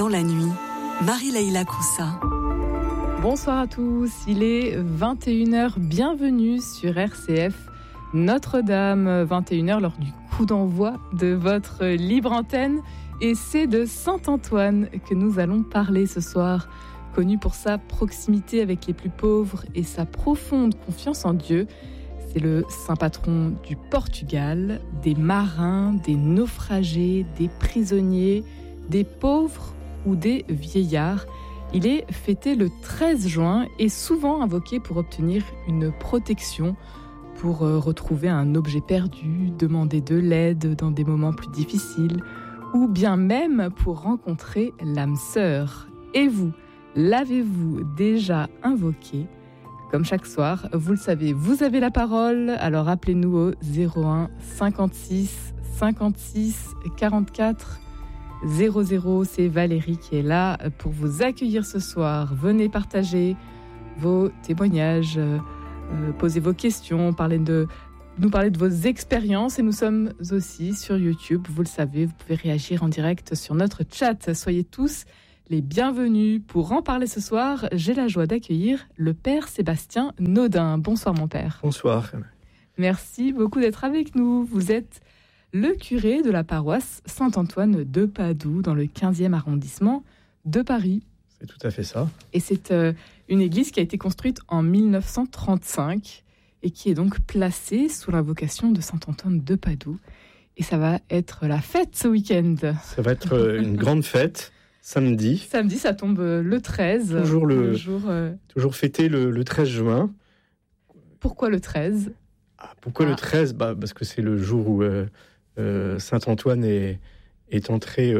dans la nuit, Marie-Leïla Coussa. Bonsoir à tous, il est 21h, bienvenue sur RCF Notre-Dame, 21h lors du coup d'envoi de votre libre antenne. Et c'est de Saint-Antoine que nous allons parler ce soir. Connu pour sa proximité avec les plus pauvres et sa profonde confiance en Dieu, c'est le saint patron du Portugal, des marins, des naufragés, des prisonniers, des pauvres ou des vieillards. Il est fêté le 13 juin et souvent invoqué pour obtenir une protection, pour retrouver un objet perdu, demander de l'aide dans des moments plus difficiles, ou bien même pour rencontrer l'âme sœur. Et vous, l'avez-vous déjà invoqué ? Comme chaque soir, vous le savez, vous avez la parole, alors appelez-nous au 01 56 56 44 00. C'est Valérie qui est là pour vous accueillir ce soir. Venez partager vos témoignages, poser vos questions, nous parler de vos expériences. Et nous sommes aussi sur YouTube, vous le savez, vous pouvez réagir en direct sur notre chat. Soyez tous les bienvenus. Pour en parler ce soir, j'ai la joie d'accueillir le Père Sébastien Naudin. Bonsoir mon Père. Bonsoir. Merci beaucoup d'être avec nous. Vous êtes le curé de la paroisse Saint-Antoine de Padoue, dans le 15e arrondissement de Paris. C'est tout à fait ça. Et c'est une église qui a été construite en 1935 et qui est donc placée sous l'invocation de Saint-Antoine de Padoue. Et ça va être la fête ce week-end. Ça va être une grande fête, samedi. Samedi, ça tombe le 13. Toujours fêté le 13 juin. Pourquoi le 13 ? Pourquoi le 13 ? Parce que c'est le jour où Saint-Antoine est entré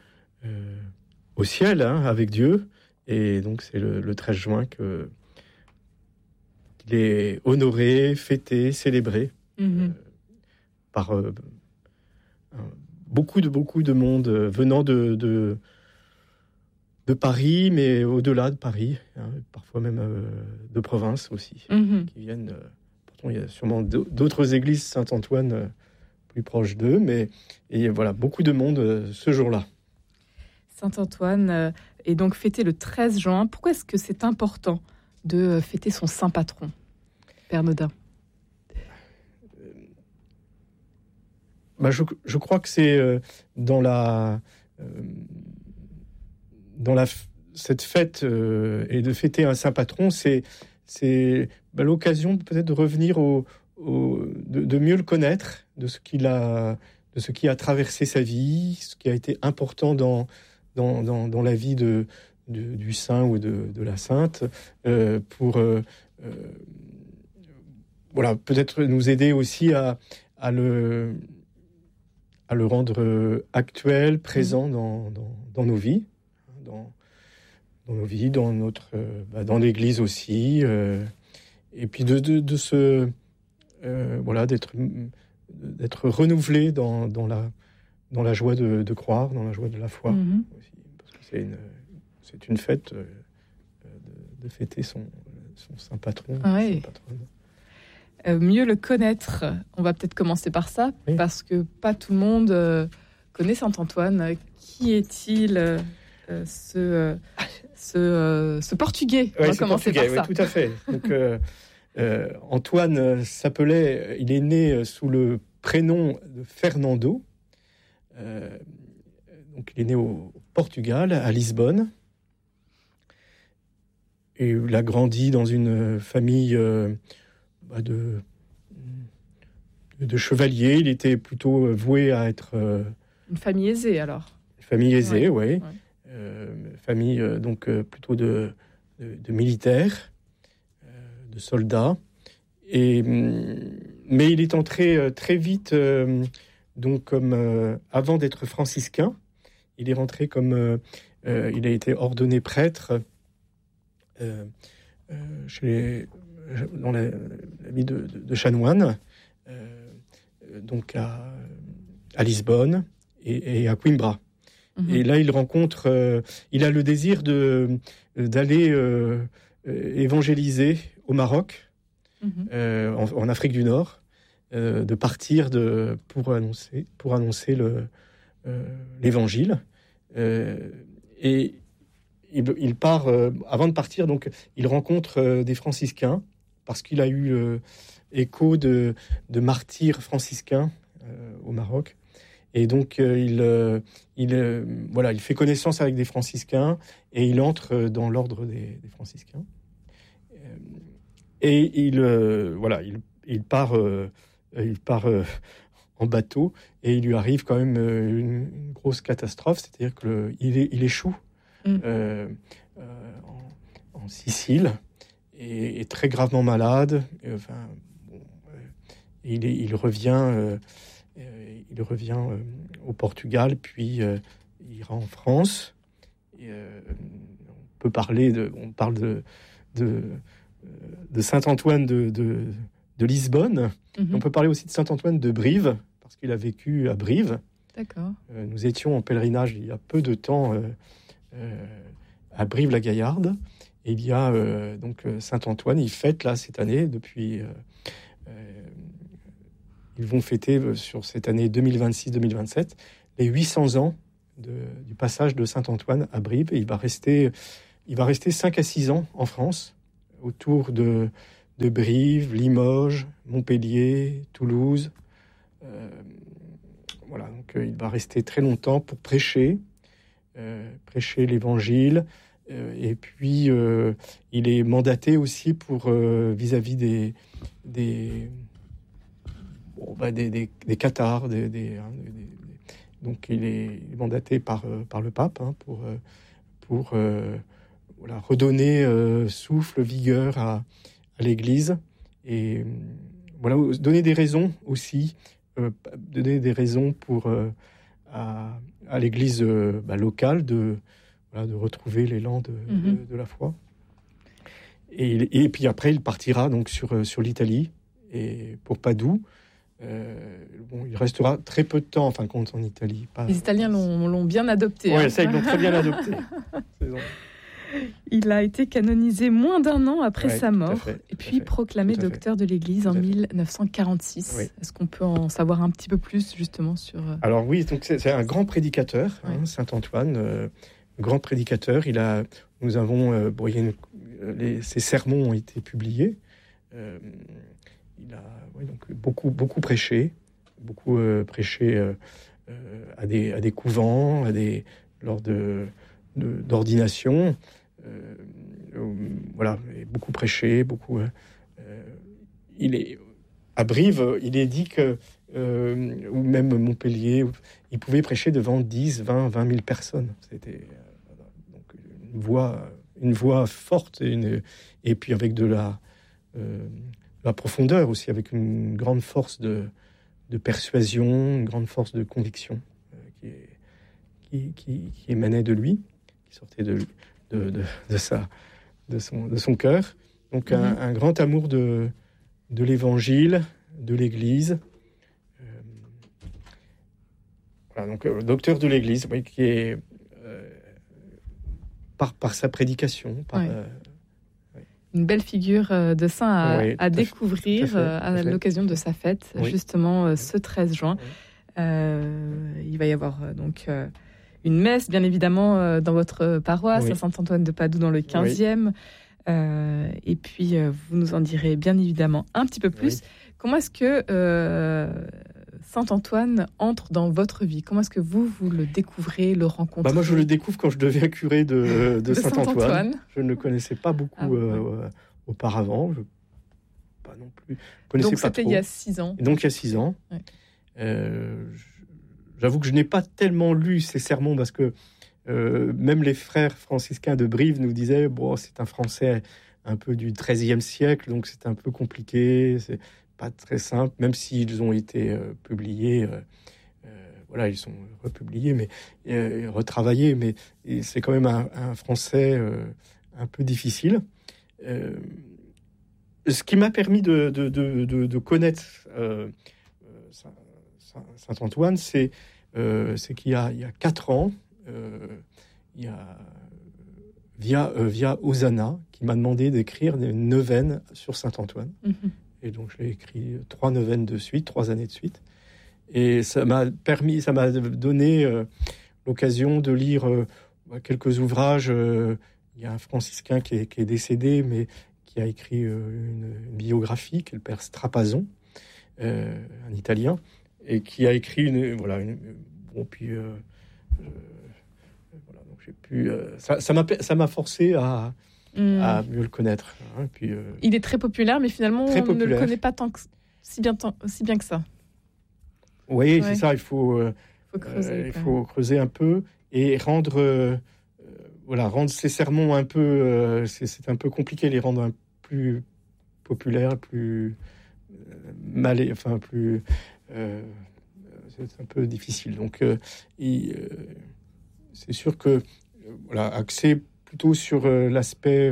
au ciel avec Dieu. Et donc c'est le 13 juin qu'il est honoré, fêté, célébré par beaucoup de monde venant de Paris, mais au-delà de Paris, parfois même de province aussi, qui viennent. Pourtant, il y a sûrement d'autres églises Saint-Antoine plus proches d'eux, mais voilà, beaucoup de monde ce jour-là. Saint-Antoine est donc fêté le 13 juin. Pourquoi est-ce que c'est important de fêter son saint patron, Père Naudin ? Je crois que c'est cette fête et de fêter un saint patron, c'est l'occasion peut-être de revenir de mieux le connaître, de ce qui a traversé sa vie, ce qui a été important dans la vie du saint ou de la sainte, pour peut-être nous aider aussi à le rendre actuel, présent dans nos vies, dans nos vies, dans l'Église aussi, et puis d'être renouvelé dans la joie de croire, dans la joie de la foi aussi, parce que c'est une fête de fêter son saint patron. Oui. Mieux le connaître, on va peut-être commencer par ça, parce que pas tout le monde connaît Saint-Antoine. Qui est-il, ce Portugais ? On va commencer par ça. Oui, tout à fait. Donc, Antoine il est né sous le prénom de Fernando. Donc, il est né au Portugal, à Lisbonne. Et il a grandi dans une famille de chevaliers. Il était plutôt voué à être... Une famille aisée, alors. Une famille aisée, oui. Ouais. Famille donc plutôt de militaires, de soldats. Mais il est entré très vite, avant d'être franciscain, il est rentré il a été ordonné prêtre dans la vie de chanoine, donc à Lisbonne et à Coimbra. Et là, il rencontre, il a le désir d'aller évangéliser au Maroc, en Afrique du Nord, de partir pour annoncer l'évangile. et il part, avant de partir, donc il rencontre des franciscains, parce qu'il a eu écho de martyrs franciscains au Maroc. Et donc, il fait connaissance avec des franciscains et il entre dans l'ordre des franciscains. Et il part en bateau et il lui arrive quand même une grosse catastrophe, c'est-à-dire qu'il échoue en Sicile et est très gravement malade. Il revient au Portugal, puis il ira en France. On parle de Saint-Antoine de Lisbonne. Mm-hmm. On peut parler aussi de Saint-Antoine de Brive, parce qu'il a vécu à Brive. D'accord. Nous étions en pèlerinage il y a peu de temps à Brive-la-Gaillarde. Et il y a donc Saint-Antoine, il fête là cette année depuis... ils vont fêter sur cette année 2026-2027 les 800 ans du passage de Saint-Antoine à Brive. Et il va rester 5 à 6 ans en France, autour de Brive, Limoges, Montpellier, Toulouse. Donc il va rester très longtemps pour prêcher l'Évangile. Et puis, il est mandaté aussi pour vis-à-vis des cathares. Donc, il est mandaté par le pape pour redonner souffle, vigueur à l'Église. Et donner des raisons aussi, pour à l'Église locale de retrouver l'élan de la foi. Et puis après, il partira donc sur l'Italie et pour Padoue. Il restera très peu de temps, en fin de compte, en Italie. Les Italiens l'ont bien adopté. Oui, ça, ils l'ont très bien adopté. Il a été canonisé moins d'1 an après sa mort, et puis proclamé docteur de l'Église en 1946. Oui. Est-ce qu'on peut en savoir un petit peu plus, justement, sur... Alors oui, donc c'est un grand prédicateur, Saint-Antoine, grand prédicateur. Ses sermons ont été publiés. Il a donc beaucoup prêché, à des couvents, lors d'ordination. Beaucoup prêché, il est à Brive. Il est dit que ou même Montpellier, il pouvait prêcher devant 10, 20 000 personnes. C'était donc une voix forte et puis avec de la profondeur aussi, avec une grande force de persuasion, une grande force de conviction qui émanait de lui, qui sortait de son cœur. Donc un grand amour de l'Évangile, de l'Église. Donc docteur de l'Église, qui est par sa prédication, une belle figure de saint à découvrir à l'occasion de sa fête, justement ce 13 juin. Il va y avoir donc une messe, bien évidemment, dans votre paroisse, à Saint-Antoine de Padoue, dans le 15e. Et puis, vous nous en direz bien évidemment un petit peu plus. Comment est-ce que Saint-Antoine entre dans votre vie? Comment est-ce que vous le découvrez, le rencontrez? Moi, je le découvre quand je deviens curé de Saint-Antoine. Je ne le connaissais pas beaucoup auparavant. Pas non plus. Donc, c'était il y a 6 ans. Et donc, il y a 6 ans. J'avoue que je n'ai pas tellement lu ces sermons parce que même les frères franciscains de Brive nous disaient c'est un français un peu du XIIIe siècle, donc c'est un peu compliqué, c'est pas très simple, même s'ils ont été publiés, ils sont republiés, mais retravaillés, mais c'est quand même un français un peu difficile. Ce qui m'a permis de connaître Saint-Antoine, c'est qu'il y a 4 ans, il y a via Hosanna qui m'a demandé d'écrire une neuvaine sur Saint-Antoine. Et donc j'ai écrit 3 neuvaines de suite, 3 années de suite. Et ça m'a donné l'occasion de lire quelques ouvrages. Il y a un franciscain qui est décédé, mais qui a écrit une biographie, qui est le père Strapazon, un Italien, et qui a écrit donc j'ai pu. Ça m'a forcé à mieux le connaître. Hein, puis, il est très populaire, mais finalement, on ne le connaît pas si bien que ça. Oui, c'est ça. Il faut creuser un peu et rendre ces sermons un peu. C'est un peu compliqué, les rendre plus populaires, plus plus. C'est un peu difficile. Donc, c'est sûr que axé plutôt sur l'aspect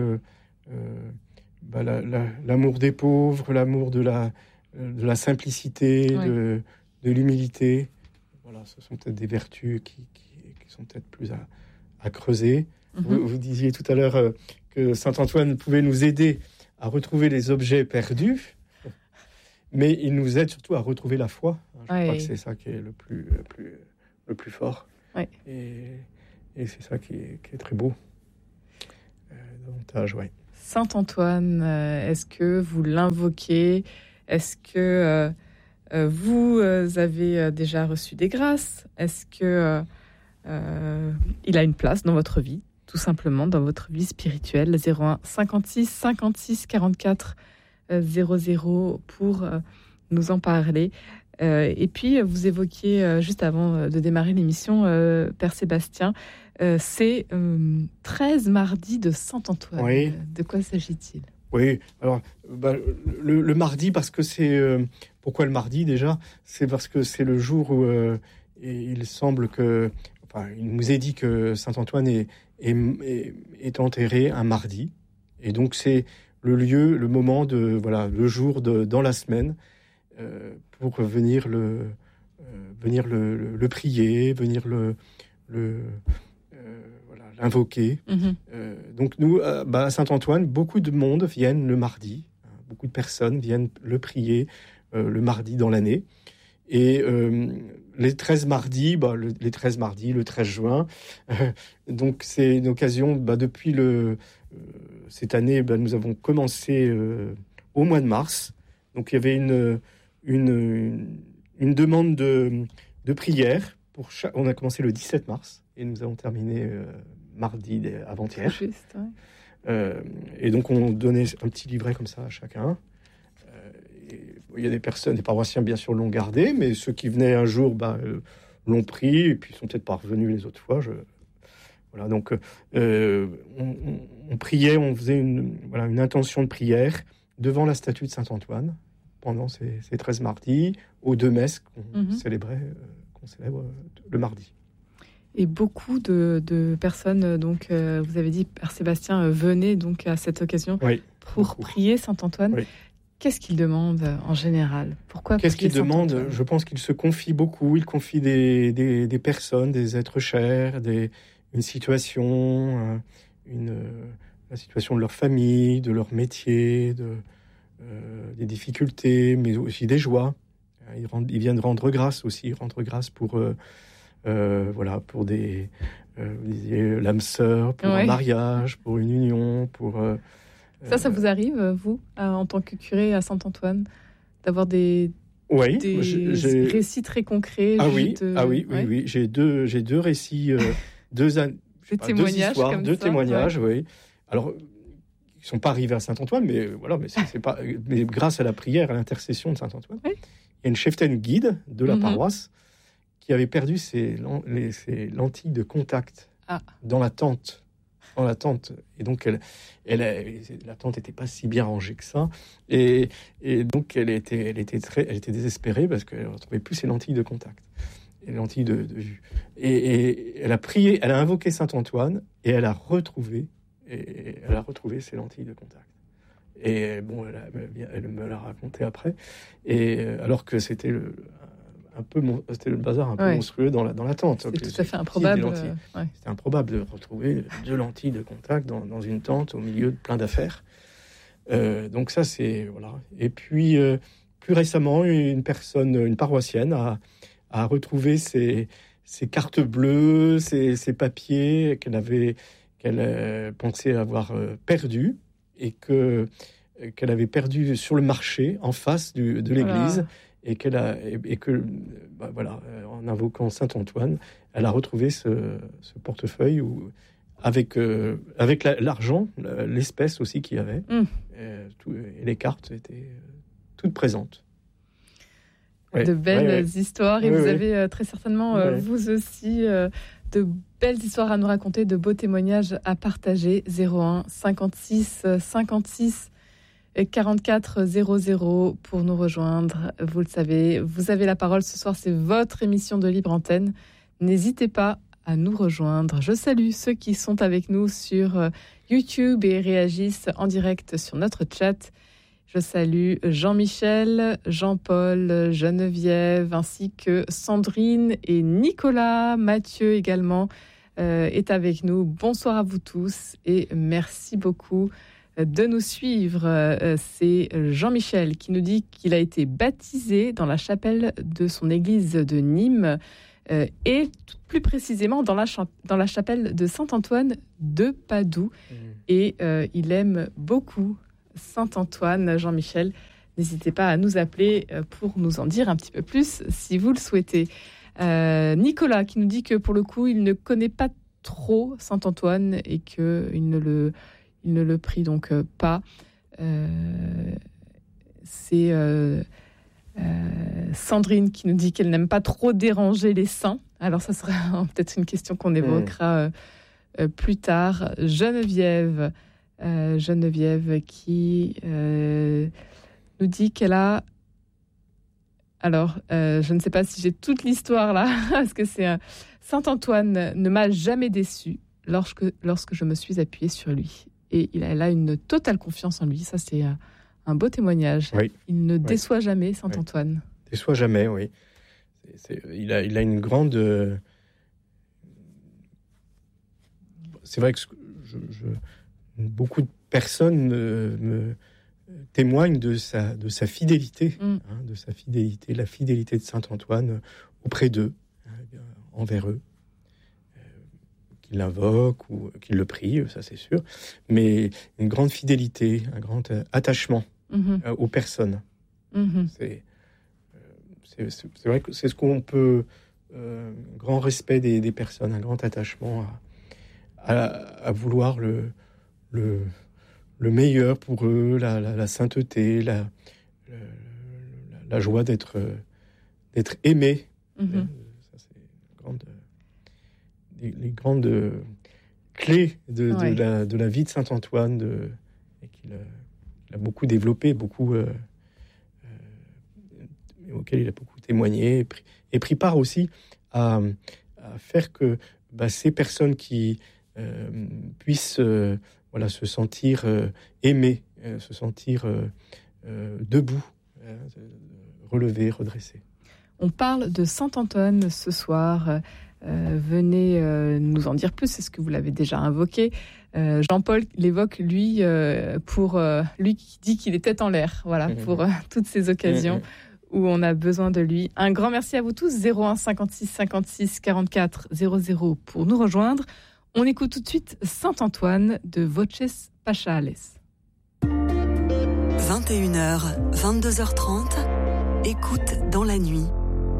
l'amour des pauvres, l'amour de la simplicité, de l'humilité. Voilà, ce sont peut-être des vertus qui sont peut-être plus à creuser. Vous disiez tout à l'heure que saint Antoine pouvait nous aider à retrouver les objets perdus, mais il nous aide surtout à retrouver la foi. Je crois que c'est ça qui est le plus fort. Ouais. Et c'est ça qui est très beau. Davantage, ouais. Saint Antoine, est-ce que vous l'invoquez? Est-ce que vous avez déjà reçu des grâces? Est-ce que il a une place dans votre vie, tout simplement, dans votre vie spirituelle? 01 56 56 44 00 pour nous en parler. Et puis, vous évoquiez, juste avant de démarrer l'émission, Père Sébastien, c'est 13 mardis de Saint-Antoine. Oui. De quoi s'agit-il? Oui, alors, le mardi, parce que c'est... pourquoi le mardi, déjà? C'est parce que c'est le jour où il semble que... Enfin, il nous est dit que Saint-Antoine est enterré un mardi. Et donc, c'est le lieu, le moment, le jour dans la semaine, pour venir le prier, venir l'invoquer. Donc nous, à Saint-Antoine, beaucoup de monde viennent le mardi. Beaucoup de personnes viennent le prier le mardi dans l'année. Et les 13 mardis, le 13 juin, donc c'est une occasion, depuis cette année, nous avons commencé au mois de mars. Donc il y avait une demande de prière. On a commencé le 17 mars et nous avons terminé mardi avant-hier. Juste, ouais. Et donc on donnait un petit livret comme ça à chacun. Il y a des paroissiens bien sûr l'ont gardé, mais ceux qui venaient un jour l'ont pris et puis sont peut-être pas revenus les autres fois. Voilà, donc on priait, on faisait une intention de prière devant la statue de Saint-Antoine pendant ces 13 mardis, aux 2 messes qu'on célèbre le mardi. Et beaucoup de personnes, donc vous avez dit, Père Sébastien, venaient donc à cette occasion pour prier Saint-Antoine. Oui. Qu'est-ce qu'il demande en général? Pourquoi? Qu'est-ce qu'il demande? Je pense qu'il se confie beaucoup. Il confie des personnes, des êtres chers, une situation, la situation de leur famille, de leur métier, des difficultés, mais aussi des joies. Ils viennent rendre grâce aussi, pour des l'âme sœur, pour un mariage, pour une union, pour... Ça vous arrive, vous, en tant que curé à Saint-Antoine, d'avoir des récits très concrets? Oui. J'ai deux récits, deux témoignages, oui. Alors, ils ne sont pas arrivés à Saint-Antoine, mais c'est pas. Mais grâce à la prière, à l'intercession de Saint-Antoine, il y a une cheftaine guide de la paroisse qui avait perdu ses lentilles de contact dans la tente. Et donc la tente n'était pas si bien rangée que ça, et donc elle était désespérée parce qu'elle ne retrouvait plus ses lentilles de contact, et les lentilles de vue. Et elle a prié, elle a invoqué Saint Antoine, et elle a retrouvé ses lentilles de contact. Et bon, elle me l'a raconté après, et alors que c'était c'était le bazar un peu monstrueux dans la tente. C'est tout à fait improbable. C'était improbable de retrouver 2 lentilles de contact dans une tente au milieu de plein d'affaires. Donc ça, c'est... Voilà. Et puis, plus récemment, une paroissienne a retrouvé ses ses cartes bleues, ses papiers qu'elle pensait avoir perdus et qu'elle avait perdus sur le marché en face de l'église. Voilà. En invoquant Saint Antoine, elle a retrouvé ce portefeuille avec l'argent, l'espèce aussi qu'il y avait, et les cartes étaient toutes présentes. De belles histoires, et vous avez très certainement, vous aussi, de belles histoires à nous raconter, de beaux témoignages à partager. 01 56 56 44 00 pour nous rejoindre. Vous le savez, vous avez la parole ce soir, c'est votre émission de Libre Antenne. N'hésitez pas à nous rejoindre. Je salue ceux qui sont avec nous sur YouTube et réagissent en direct sur notre chat. Je salue Jean-Michel, Jean-Paul, Geneviève, ainsi que Sandrine et Nicolas. Mathieu également est avec nous. Bonsoir à vous tous et merci beaucoup de nous suivre. C'est Jean-Michel qui nous dit qu'il a été baptisé dans la chapelle de son église de Nîmes et plus précisément dans la chapelle de Saint-Antoine de Padoue. Et il aime beaucoup Saint-Antoine. Jean-Michel, n'hésitez pas à nous appeler pour nous en dire un petit peu plus si vous le souhaitez. Nicolas qui nous dit que pour le coup il ne connaît pas trop Saint-Antoine et qu'il ne le prie donc pas. C'est Sandrine qui nous dit qu'elle n'aime pas trop déranger les saints. Alors ça sera peut-être une question qu'on évoquera plus tard. Geneviève qui nous dit qu'elle a... Alors, je ne sais pas si j'ai toute l'histoire là, parce que c'est Saint-Antoine ne m'a jamais déçu lorsque je me suis appuyée sur lui. Et elle a une totale confiance en lui. Ça, c'est un beau témoignage. Oui. Il ne déçoit jamais, Saint-Antoine. Déçoit jamais, oui. Il a une grande... C'est vrai que beaucoup de personnes me témoignent de sa fidélité, de sa fidélité, la fidélité de Saint-Antoine auprès d'eux, envers eux, qu'ils l'invoquent ou qu'ils le prient, ça c'est sûr, mais une grande fidélité, un grand attachement aux personnes. C'est vrai que c'est ce qu'on peut, un grand respect des personnes, un grand attachement à vouloir le meilleur pour eux, la sainteté, la joie d'être aimé. Ça, c'est les grandes clés de la vie de Saint-Antoine, et qu'il a beaucoup développé, auquel il a beaucoup témoigné, et pris part aussi à faire que ces personnes qui puissent se sentir aimées, se sentir debout, relevées, redressées. On parle de Saint-Antoine ce soir. Venez nous en dire plus, c'est ce que vous l'avez déjà invoqué. Jean-Paul l'évoque, lui, pour lui qui dit qu'il est tête en l'air, pour toutes ces occasions où on a besoin de lui. Un grand merci à vous tous. 01 56 56 44 00 pour nous rejoindre. On écoute tout de suite Saint-Antoine de Voces Pachales. 21h, 22h30, écoute dans la nuit.